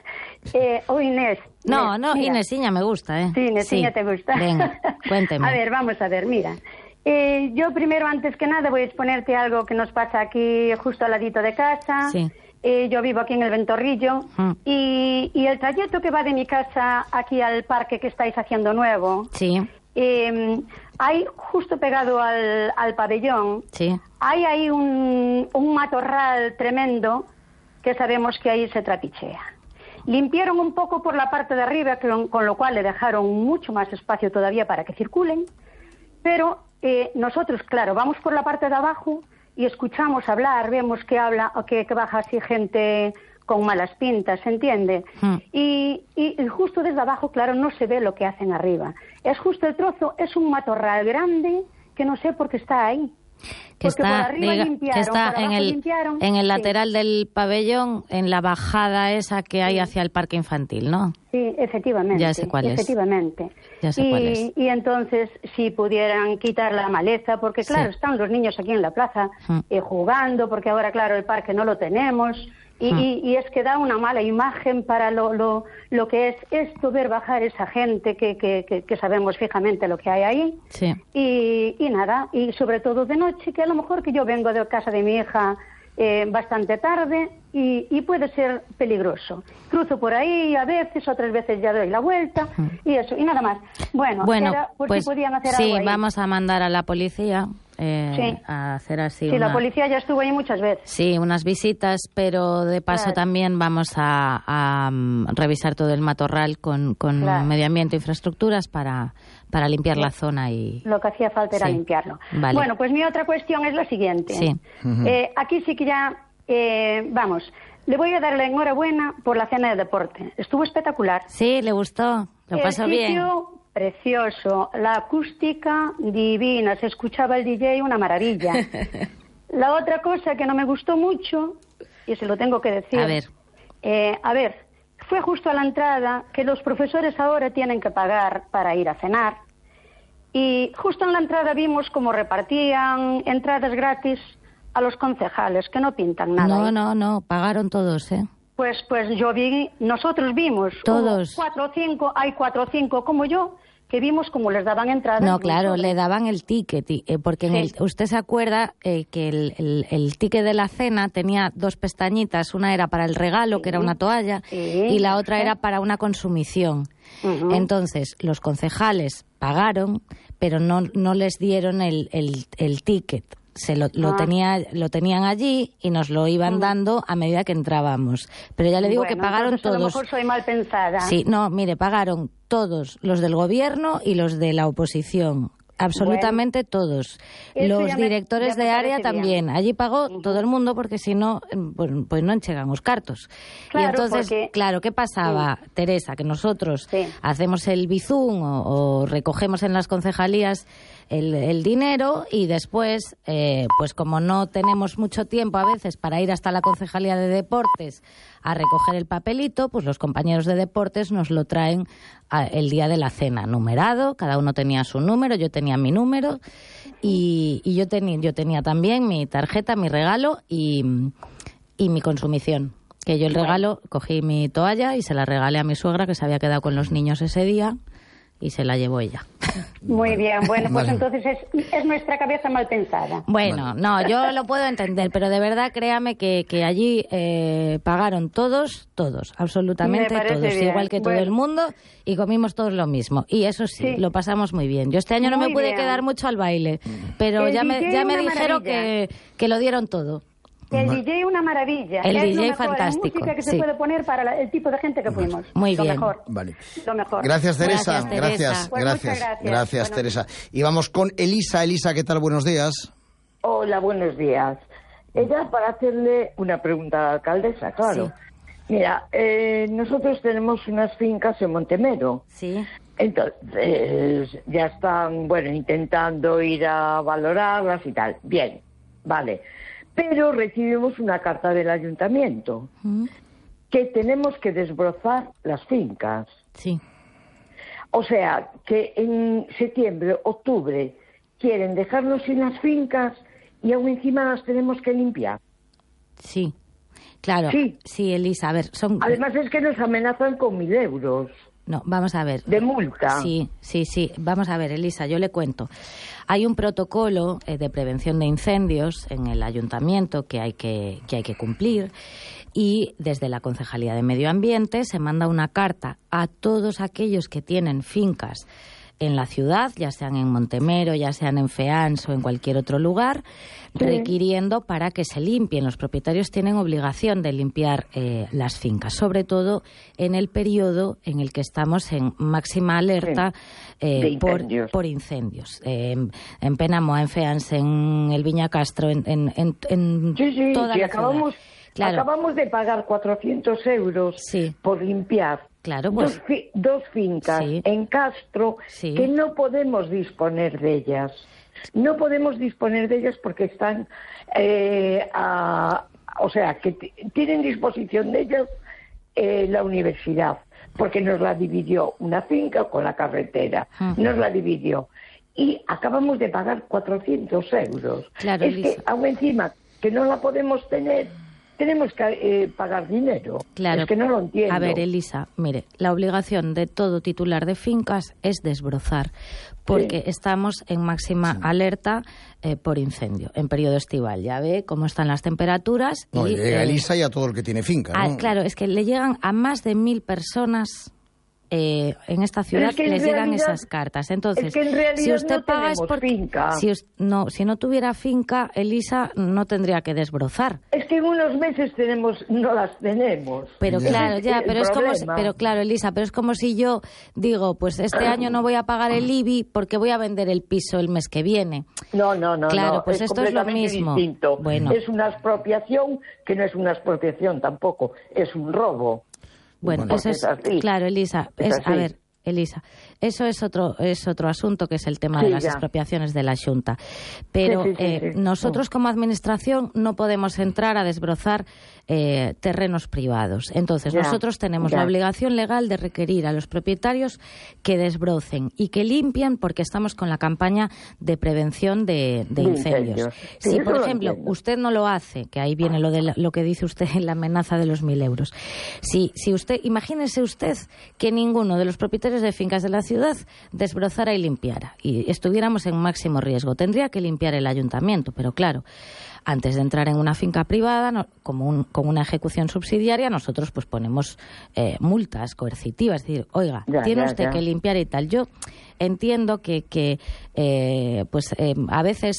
Eh, o Inés. No, Inés, no, mira. Inesiña me gusta, ¿eh? Sí, Inesiña sí. Te gusta. Venga, cuénteme. A ver, vamos a ver, mira. Eh, yo primero, antes que nada, voy a exponerte algo que nos pasa aquí justo al ladito de casa. Sí. Eh, yo vivo aquí en el Ventorrillo mm. y, y el trayecto que va de mi casa aquí al parque que estáis haciendo nuevo, sí. eh, hay justo pegado al, al pabellón, sí. hay ahí un, un matorral tremendo que sabemos que ahí se trapichea. Limpiaron un poco por la parte de arriba, con, con lo cual le dejaron mucho más espacio todavía para que circulen, pero eh, nosotros, claro, vamos por la parte de abajo y escuchamos hablar, vemos que habla o que, que baja así gente con malas pintas, ¿se entiende? Mm. Y, y, y justo desde abajo, claro, no se ve lo que hacen arriba. Es justo el trozo, es un matorral grande que no sé por qué está ahí. Que está, diga, que está en el, en el lateral sí. del pabellón, en la bajada esa que hay sí. hacia el parque infantil, ¿no? Sí, efectivamente. Ya sé cuál es. Efectivamente. Ya sé y, cuál es. Y entonces, si pudieran quitar la maleza, porque claro, sí. están los niños aquí en la plaza mm. eh, jugando, porque ahora, claro, el parque no lo tenemos. Y, mm. y, y es que da una mala imagen para lo, lo, lo que es esto, ver bajar esa gente que, que, que, que sabemos fijamente lo que hay ahí. Sí. Y, y nada, y sobre todo de noche, que a lo mejor que yo vengo de casa de mi hija eh, bastante tarde y, y puede ser peligroso. Cruzo por ahí a veces, otras veces ya doy la vuelta mm. y eso, y nada más. Bueno, bueno era por pues, si podían hacer sí, algo ahí. Vamos a mandar a la policía. Eh, sí. a hacer así sí, una... la policía ya estuvo ahí muchas veces. Sí, unas visitas, pero de paso claro. también vamos a, a um, revisar todo el matorral con, con claro. Medio Ambiente e Infraestructuras para, para limpiar sí. la zona. Y lo que hacía falta era sí. limpiarlo. Vale. Bueno, pues mi otra cuestión es la siguiente. Sí. Uh-huh. eh, aquí sí que ya, eh, vamos, le voy a dar la enhorabuena por la cena de deporte. Estuvo espectacular. Sí, le gustó, lo pasó bien. Precioso, la acústica divina, se escuchaba el D J una maravilla. La otra cosa que no me gustó mucho, y se lo tengo que decir, a ver, eh, a ver, fue justo a la entrada que los profesores ahora tienen que pagar para ir a cenar, y justo en la entrada vimos cómo repartían entradas gratis a los concejales, que no pintan nada. No, ahí. no, no, pagaron todos, ¿eh? Pues, pues yo vi, nosotros vimos todos cuatro o cinco, hay cuatro o cinco como yo, que vimos cómo les daban entradas. No, claro, le daban el ticket, eh, porque en sí. el, usted se acuerda eh, que el, el, el ticket de la cena tenía dos pestañitas, una era para el regalo, sí. que era una toalla, sí. y la otra sí. era para una consumición. Uh-huh. Entonces, los concejales pagaron, pero no, no les dieron el, el, el ticket. Se lo, lo, ah. tenía, lo tenían allí y nos lo iban dando a medida que entrábamos. Pero ya le digo bueno, que pagaron todos. A lo mejor soy mal pensada. Sí, no, mire, pagaron todos, los del gobierno y los de la oposición. Absolutamente bueno, todos. Los directores me, de área también. Bien. Allí pagó uh-huh. todo el mundo porque si no, pues, pues no enchegan os cartos. Claro, y entonces, porque... claro, ¿qué pasaba, sí. Teresa? Que nosotros sí. hacemos el bizum o, o recogemos en las concejalías el, el dinero y después, eh, pues como no tenemos mucho tiempo a veces para ir hasta la concejalía de deportes a recoger el papelito, pues los compañeros de deportes nos lo traen a, el día de la cena, numerado, cada uno tenía su número, yo tenía mi número y, y yo, teni, yo tenía también mi tarjeta, mi regalo y, y mi consumición. Que yo el regalo, cogí mi toalla y se la regalé a mi suegra que se había quedado con los niños ese día y se la llevó ella. Muy bien, bueno, pues vale. entonces es, es nuestra cabeza mal pensada. Bueno, vale. no, yo lo puedo entender, pero de verdad créame que, que allí eh, pagaron todos, todos, absolutamente todos, bien. igual que bueno. todo el mundo, y comimos todos lo mismo. Y eso sí, sí. lo pasamos muy bien. Yo este año muy no me pude bien. quedar mucho al baile, pero el ya me, ya me dijeron que, que lo dieron todo. El D J una maravilla. El es D J lo mejor, fantástico. La música que sí. se puede poner para la, el tipo de gente que fuimos. Muy lo bien. Mejor. Vale. Lo mejor. Gracias, Teresa. Gracias, Teresa. Gracias, pues gracias. gracias. Gracias, bueno. Teresa. Y vamos con Elisa. Elisa, ¿qué tal? Buenos días. Hola, buenos días. Ella para hacerle una pregunta a la alcaldesa, claro. Sí. Mira, eh, nosotros tenemos unas fincas en Montemero. Sí. Entonces, ya están, bueno, intentando ir a valorarlas y tal. Bien, vale. Pero recibimos una carta del ayuntamiento ¿Mm? que tenemos que desbrozar las fincas. Sí. O sea, que en septiembre, octubre, quieren dejarnos sin las fincas y aún encima las tenemos que limpiar. Sí, claro. Sí, sí Elisa, a ver, son... Además es que nos amenazan con mil euros. No, vamos a ver. ¿De multa? Sí, sí, sí. Vamos a ver, Elisa, yo le cuento. Hay un protocolo eh, de prevención de incendios en el ayuntamiento que hay que, que hay que cumplir y desde la Concejalía de Medio Ambiente se manda una carta a todos aquellos que tienen fincas en la ciudad, ya sean en Montemero, ya sean en Feans o en cualquier otro lugar, sí. requiriendo para que se limpien. Los propietarios tienen obligación de limpiar eh, las fincas, sobre todo en el periodo en el que estamos en máxima alerta sí. eh, incendios. Por, por incendios. Eh, en Penamoa, en Feans, en el Viña Castro, en, en, en, en sí, sí, toda sí, la acabamos, ciudad. Claro. Acabamos de pagar cuatrocientos euros sí. por limpiar claro, pues, dos, fi dos fincas sí. en Castro sí. que no podemos disponer de ellas. No podemos disponer de ellas porque están, eh, a, o sea, que tienen disposición de ellas eh, la universidad, porque nos la dividió una finca con la carretera, uh-huh. nos la dividió. Y acabamos de pagar cuatrocientos euros. Claro, es Lisa. que, aún encima, que no la podemos tener, tenemos que eh, pagar dinero. Claro. Es que no lo entiendo. A ver, Elisa, mire, la obligación de todo titular de fincas es desbrozar, porque sí. estamos en máxima sí. alerta eh, por incendio, en periodo estival. Ya ve cómo están las temperaturas. No, y, le llega eh, Elisa y a todo el que tiene finca, ¿no? Ah, claro, es que le llegan a más de mil personas... Eh, en esta ciudad es que les llegan realidad, esas cartas. Entonces, es que en realidad si usted no paga es porque finca. Si, us, no, si no tuviera finca, Elisa no tendría que desbrozar. Es que en unos meses tenemos, no las tenemos. Pero ya. claro, ya, pero es problema. como, pero claro, Elisa, pero es como si yo digo, pues este año no voy a pagar el I B I porque voy a vender el piso el mes que viene. No, no, no. Claro, no, pues es esto es lo mismo. Distinto. Bueno. Es una expropiación que no es una expropiación tampoco, es un robo. Bueno, eso es, es claro, Elisa, es, es a ver. Elisa, eso es otro es otro asunto que es el tema sí, de las ya. expropiaciones de la Xunta. Pero sí, sí, sí, eh, sí. nosotros como administración no podemos entrar a desbrozar eh, terrenos privados. Entonces ya, nosotros tenemos ya. la obligación legal de requerir a los propietarios que desbrocen y que limpien porque estamos con la campaña de prevención de, de incendios. incendios. Sí, si, por ejemplo, usted no lo hace, que ahí viene lo de la, lo que dice usted en la amenaza de los mil euros. Si, si usted, imagínese usted que ninguno de los propietarios de fincas de la ciudad desbrozara y limpiara y estuviéramos en máximo riesgo. Tendría que limpiar el ayuntamiento, pero claro, antes de entrar en una finca privada, no, como un, con una ejecución subsidiaria, nosotros pues ponemos eh, multas coercitivas, es decir, oiga, ya, tiene ya, usted ya. que limpiar y tal. Yo entiendo que, que eh, pues eh, a veces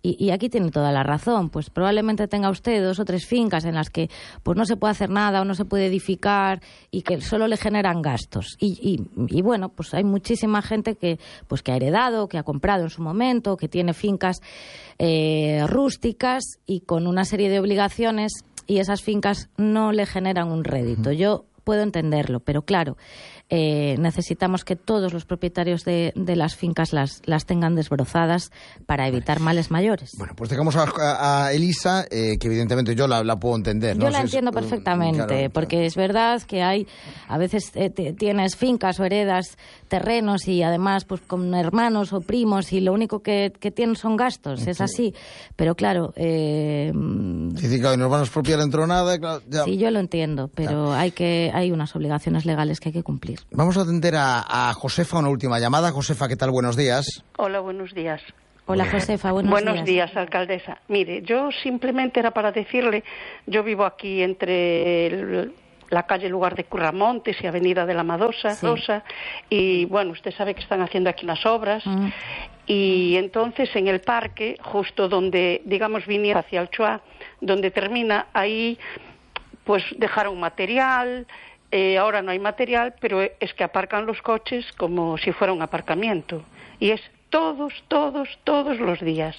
Y, y aquí tiene toda la razón. Pues probablemente tenga usted dos o tres fincas en las que pues no se puede hacer nada o no se puede edificar y que solo le generan gastos. Y, y, y bueno, pues hay muchísima gente que, pues, que ha heredado, que ha comprado en su momento, que tiene fincas eh, rústicas y con una serie de obligaciones, y esas fincas no le generan un rédito. Yo puedo entenderlo, pero claro, eh, necesitamos que todos los propietarios de, de las fincas las, las tengan desbrozadas para evitar males mayores. Bueno, pues dejamos a, a Elisa, eh, que evidentemente yo la, la puedo entender, ¿no? Yo la Si entiendo es, perfectamente, claro, claro. porque es verdad que hay, a veces eh, te, tienes fincas o heredas terrenos y además pues con hermanos o primos y lo único que, que tienen son gastos, sí. Es así. Pero claro... Eh, sí, sí, claro, no van a expropiar dentro nada, claro, ya. Sí, yo lo entiendo, pero claro. hay que hay unas obligaciones legales que hay que cumplir. Vamos a atender a, a Josefa, una última llamada. Josefa, ¿qué tal? Buenos días. Hola, buenos días. Hola, Josefa, buenos, buenos días. Buenos días, alcaldesa. Mire, yo simplemente era para decirle, yo vivo aquí entre el, la calle Lugar de Curramontes y Avenida de la Madosa, sí. Rosa, y bueno, usted sabe que están haciendo aquí unas obras, mm. y entonces en el parque, justo donde, digamos, viniera hacia el Choa, donde termina, ahí pues dejaron material. Eh, ahora no hay material, pero es que aparcan los coches como si fuera un aparcamiento. Y es todos, todos, todos los días.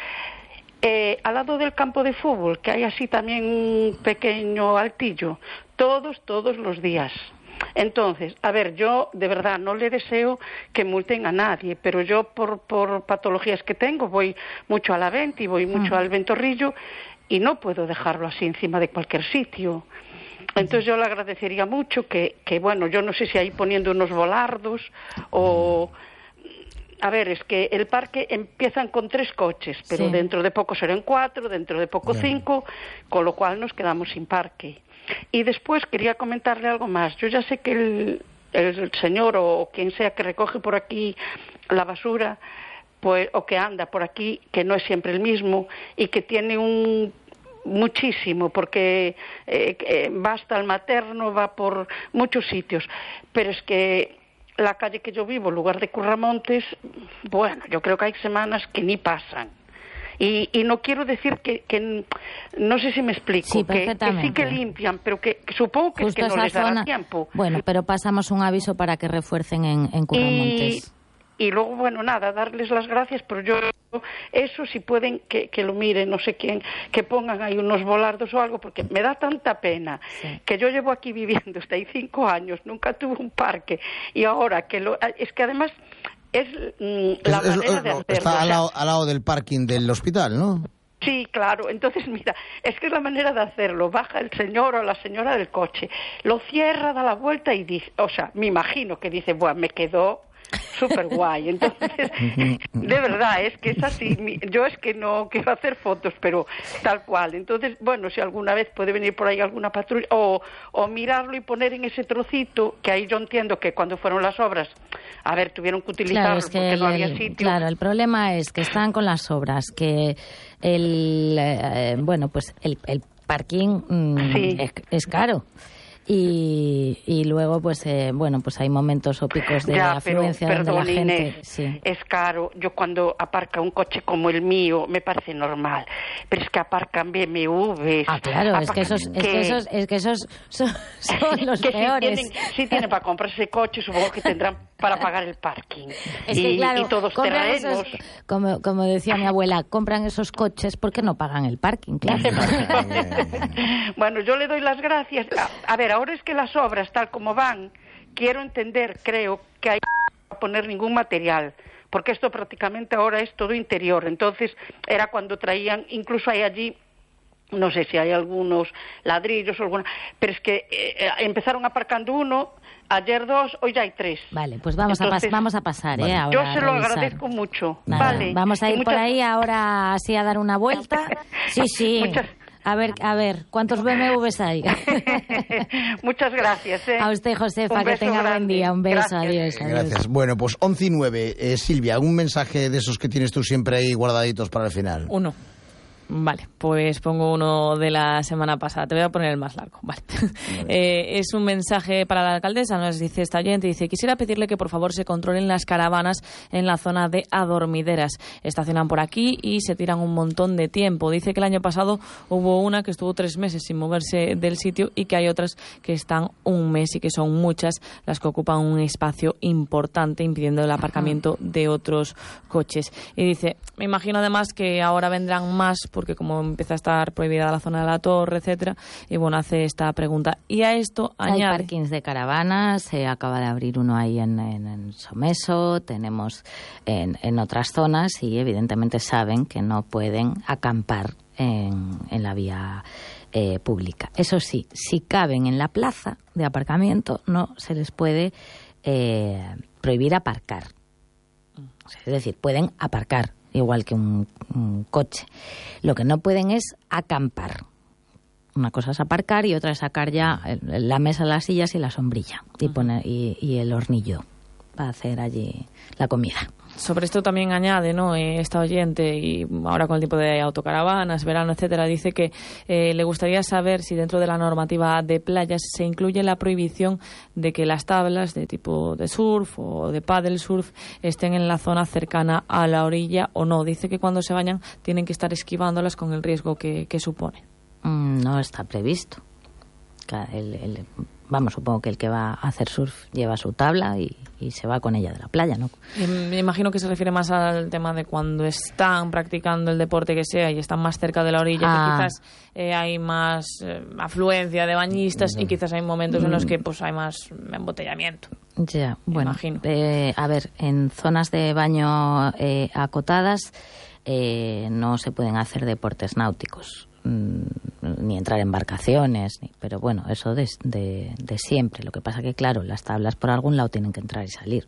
Eh, al lado del campo de fútbol, que hay así también un pequeño altillo, todos, todos los días. Entonces, a ver, yo de verdad no le deseo que multen a nadie, pero yo por, por patologías que tengo voy mucho a la Venta y voy mucho uh-huh. al Ventorrillo y no puedo dejarlo así encima de cualquier sitio. Entonces yo le agradecería mucho que, que, bueno, yo no sé si ahí poniendo unos volardos o... A ver, es que el parque empiezan con tres coches, pero sí. dentro de poco serán cuatro, dentro de poco Bien. cinco, con lo cual nos quedamos sin parque. Y después quería comentarle algo más. Yo ya sé que el, el señor o quien sea que recoge por aquí la basura, pues, o que anda por aquí, que no es siempre el mismo, y que tiene un... muchísimo, porque eh, eh, va hasta el Materno, va por muchos sitios, pero es que la calle que yo vivo, Lugar de Curramontes, bueno, yo creo que hay semanas que ni pasan. Y, y no quiero decir que, que, no sé si me explico, sí, que, que sí que limpian, pero que, que supongo que, es que no les dará zona... tiempo. Bueno, pero pasamos un aviso para que refuercen en, en Curramontes. Y... Y luego, bueno, nada, darles las gracias, pero yo, eso si pueden, que, que lo miren, no sé quién, que pongan ahí unos volardos o algo, porque me da tanta pena sí. que yo llevo aquí viviendo hasta ahí cinco años, nunca tuve un parque, y ahora que lo... Es que además es mm, la es, manera es, de hacerlo. Está o sea, al, lado, al lado del parking del hospital, ¿no? Sí, claro. Entonces, mira, es que es la manera de hacerlo. Baja el señor o la señora del coche, lo cierra, da la vuelta y dice... O sea, me imagino que dice, bueno, me quedó... súper guay. Entonces, de verdad, es que es así. Yo es que no quiero hacer fotos, pero tal cual. Entonces, bueno, si alguna vez puede venir por ahí alguna patrulla o, o mirarlo y poner en ese trocito, que ahí yo entiendo que cuando fueron las obras, a ver, tuvieron que utilizarlo claro, es que porque el, no había sitio. Claro, el problema es que están con las obras, que el, eh, bueno, pues el, el parking mm, sí. es, es caro. Y, y luego pues eh, bueno pues hay momentos o picos de ya, afluencia pero, donde perdón, la gente Inés, sí. es caro. Yo cuando aparca un coche como el mío me parece normal, pero es que aparcan B M Ws. Ah, claro, es que esos es que esos es que esos son, son los que peores. Si tienen, si tienen para comprarse coche, supongo que tendrán para pagar el parking. Es y, que claro, y todos terrenos. Esos, como como decía mi abuela, compran esos coches porque no pagan el parking, claro. Bueno, yo le doy las gracias. A, a ver, ahora es que las obras tal como van, quiero entender, creo que hay que poner ningún material, porque esto prácticamente ahora es todo interior. Entonces era cuando traían, incluso hay allí, no sé si hay algunos ladrillos o alguna, pero es que eh, empezaron aparcando uno, ayer dos, hoy ya hay tres. Vale, pues vamos Entonces, a pas- vamos a pasar, vale. ¿eh? Ahora yo se lo a revisar. agradezco mucho. Nada, Vale. Vamos a ir y por muchas... ahí ahora así a dar una vuelta. Sí, sí. Muchas... A ver, a ver, ¿cuántos B M Ws hay? Muchas gracias. ¿eh? A usted, Josefa, Un que beso tenga grande. buen día. Un beso, Gracias. adiós, adiós. Gracias. Bueno, pues once y nueve. Eh, Silvia, un mensaje de esos que tienes tú siempre ahí guardaditos para el final. Uno. Vale, pues pongo uno de la semana pasada. Te voy a poner el más largo. Vale. Vale. Eh, es un mensaje para la alcaldesa. Nos dice esta oyente, dice: quisiera pedirle que por favor se controlen las caravanas en la zona de Adormideras. Estacionan por aquí y se tiran un montón de tiempo. Dice que el año pasado hubo una que estuvo tres meses sin moverse del sitio y que hay otras que están un mes y que son muchas las que ocupan un espacio importante, impidiendo el aparcamiento de otros coches. Y dice, me imagino además que ahora vendrán más, porque como empieza a estar prohibida la zona de la Torre, etcétera, y bueno, hace esta pregunta. Y a esto añade... Hay parkings de caravanas, se acaba de abrir uno ahí en, en, en Someso, tenemos en, en otras zonas y evidentemente saben que no pueden acampar en, en la vía eh, pública. Eso sí, si caben en la plaza de aparcamiento, no se les puede eh, prohibir aparcar. O sea, es decir, pueden aparcar igual que un, un coche. Lo que no pueden es acampar. Una cosa es aparcar y otra es sacar ya la mesa, las sillas y la sombrilla y poner y, y el hornillo para hacer allí la comida. Sobre esto también añade, ¿no?, esta oyente, y ahora con el tipo de autocaravanas, verano, etcétera, dice que eh, le gustaría saber si dentro de la normativa de playas se incluye la prohibición de que las tablas de tipo de surf o de paddle surf estén en la zona cercana a la orilla o no. Dice que cuando se bañan tienen que estar esquivándolas con el riesgo que, que supone. Mm, no está previsto. El, el, vamos, supongo que el que va a hacer surf lleva su tabla y, y se va con ella de la playa, ¿no? Me imagino que se refiere más al tema de cuando están practicando el deporte que sea y están más cerca de la orilla, ah. que quizás eh, hay más eh, afluencia de bañistas, no. y quizás hay momentos en los que pues hay más embotellamiento. Ya, bueno, imagino. Eh, a ver, en zonas de baño eh, acotadas eh, no se pueden hacer deportes náuticos, ni entrar en embarcaciones, ni, pero bueno, eso de, de, de siempre. Lo que pasa que, claro, las tablas por algún lado tienen que entrar y salir.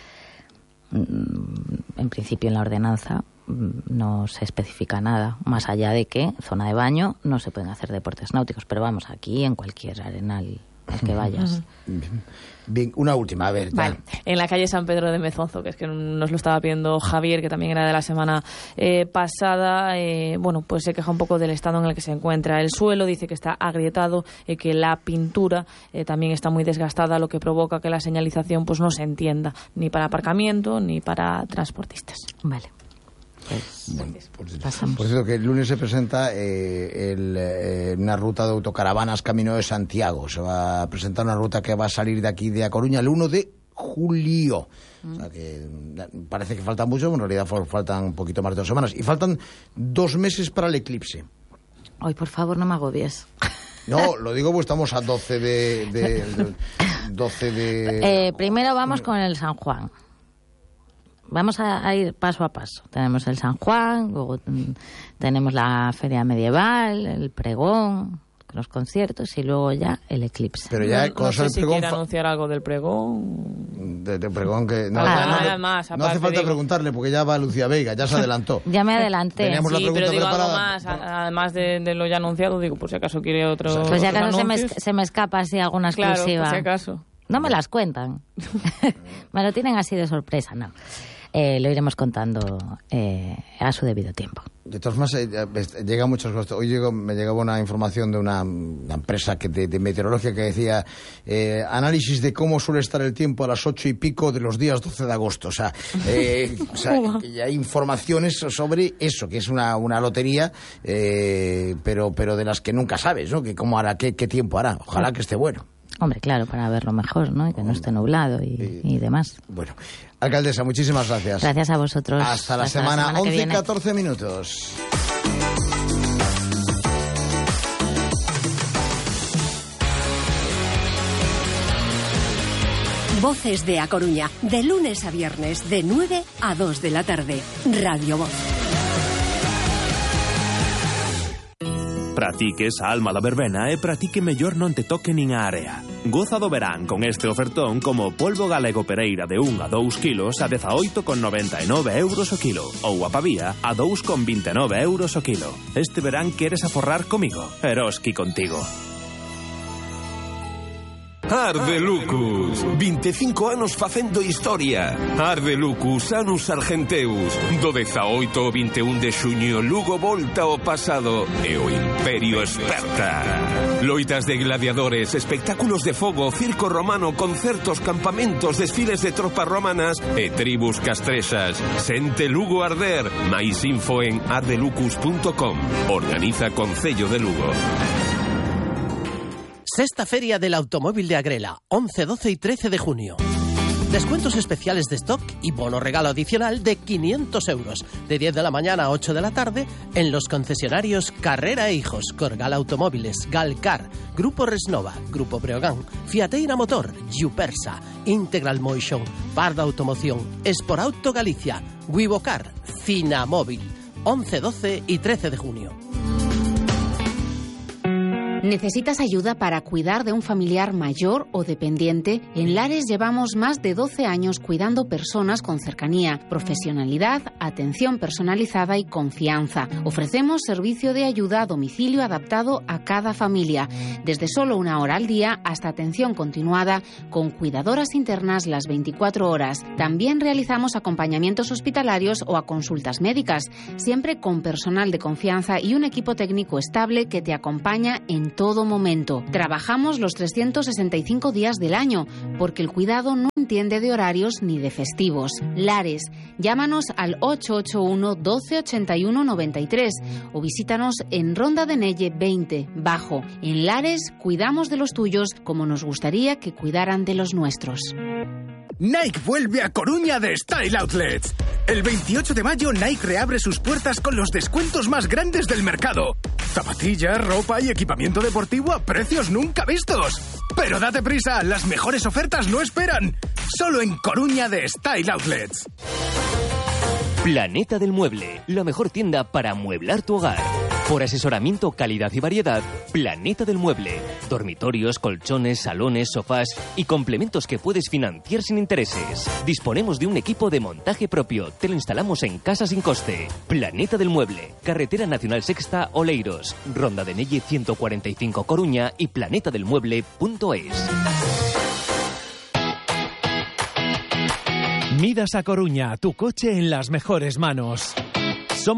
En principio, en la ordenanza no se especifica nada, más allá de que zona de baño no se pueden hacer deportes náuticos, pero vamos, aquí en cualquier arenal al que vayas. Bien, una última, a ver. Vale. En la calle San Pedro de Mezonzo, que es que nos lo estaba pidiendo Javier, que también era de la semana eh, pasada, eh, bueno, pues se queja un poco del estado en el que se encuentra el suelo, dice que está agrietado y que la pintura eh, también está muy desgastada, lo que provoca que la señalización pues no se entienda, ni para aparcamiento ni para transportistas. Vale. Pues, bueno, por, por cierto, que el lunes se presenta eh, el, eh, una ruta de autocaravanas Camino de Santiago. Se va a presentar una ruta que va a salir de aquí de A Coruña el uno de julio. Mm. O sea que parece que falta mucho, en realidad faltan un poquito más de dos semanas. Y faltan dos meses para el eclipse. Ay, por favor, no me agobies. No, lo digo porque estamos a doce de... de, de doce de... Eh, primero vamos con el San Juan. Vamos a, a ir paso a paso. Tenemos el San Juan, luego mm, tenemos la feria medieval, el pregón, los conciertos y luego ya el eclipse. Pero ya no, no sé el si quiere fa... anunciar algo del pregón. De, de pregón que no, ah, no, nada no, más, no hace falta digo. preguntarle porque ya va Lucía Veiga, ya se adelantó. Ya me adelanté. Teníamos sí, la pregunta pero digo preparada. algo más, además de, de lo ya anunciado, digo, por si acaso quiere otro. Pues si acaso se me, se me escapa así alguna exclusiva. Claro, por si acaso. No me las cuentan. Me lo tienen así de sorpresa, no. Eh, lo iremos contando eh, a su debido tiempo. De todas formas, eh, llega muchas cosas. Hoy llegó, me llegaba una información de una, una empresa que de, de meteorología que decía eh, análisis de cómo suele estar el tiempo a las ocho y pico de los días doce de agosto. O sea, eh, o sea que hay informaciones sobre eso, que es una, una lotería, eh, pero, pero de las que nunca sabes, ¿no? Que cómo hará, qué, qué tiempo hará. Ojalá que esté bueno. Hombre, claro, para verlo mejor, ¿no? Y que no esté nublado y, y demás. Bueno, alcaldesa, muchísimas gracias. Gracias a vosotros. Hasta la Hasta semana, la semana once y catorce minutos. Voces de A Coruña, de lunes a viernes, de nueve a dos de la tarde. Radio Voz. Para ti que esa alma da verbena e para ti que mellor non te toque nin a area. Goza do verán con este ofertón como polvo galego pereira de un a dous kilos a dezaoito con noventa e nove euros o kilo ou a pavía a dous con vinte e nove euros o kilo. Este verán queres aforrar comigo? Eroski contigo. Ardelucus, veinticinco anos facendo historia. Ardelucus, Anus Argenteus. Do dezaoito ao vinte e un de xuño, Lugo volta ao pasado e o Imperio esperta. Loitas de gladiadores, espectáculos de fogo, circo romano, concertos, campamentos, desfiles de tropas romanas e tribus castrexas. Sente Lugo arder. Máis info en ardelucus punto com. Organiza Concello de Lugo. Sexta Feria del Automóvil de Agrela, once, doce y trece de junio. Descuentos especiales de stock y bono regalo adicional de quinientos euros, de diez de la mañana a ocho de la tarde, en los concesionarios Carrera e Hijos, Corgal Automóviles, Galcar, Grupo Resnova, Grupo Breogán, Fiateira Motor, Giupersa, Integral Motion, Parda Automoción, Esporauto Galicia, Wivocar, Cinamóvil, once, doce y trece de junio. ¿Necesitas ayuda para cuidar de un familiar mayor o dependiente? En Lares llevamos más de doce años cuidando personas con cercanía, profesionalidad, atención personalizada y confianza. Ofrecemos servicio de ayuda a domicilio adaptado a cada familia, desde solo una hora al día hasta atención continuada con cuidadoras internas las veinticuatro horas. También realizamos acompañamientos hospitalarios o a consultas médicas, siempre con personal de confianza y un equipo técnico estable que te acompaña en todo momento. Trabajamos los trescientos sesenta y cinco días del año, porque el cuidado no entiende de horarios ni de festivos. Lares, llámanos al ocho ocho uno, doce, ochenta y uno, noventa y tres o visítanos en Ronda de Nelle veinte, Bajo. En Lares, cuidamos de los tuyos como nos gustaría que cuidaran de los nuestros. Nike vuelve a Coruña de Style Outlets. El veintiocho de mayo Nike reabre sus puertas con los descuentos más grandes del mercado. Zapatillas, ropa y equipamiento deportivo a precios nunca vistos. Pero date prisa, las mejores ofertas no esperan. Solo en Coruña de Style Outlets. Planeta del Mueble, la mejor tienda para amueblar tu hogar. Por asesoramiento, calidad y variedad, Planeta del Mueble. Dormitorios, colchones, salones, sofás y complementos que puedes financiar sin intereses. Disponemos de un equipo de montaje propio. Te lo instalamos en casa sin coste. Planeta del Mueble. Carretera Nacional Sexta, Oleiros. Ronda de Nelle ciento cuarenta y cinco, Coruña y planeta del mueble punto es. Midas a Coruña, tu coche en las mejores manos.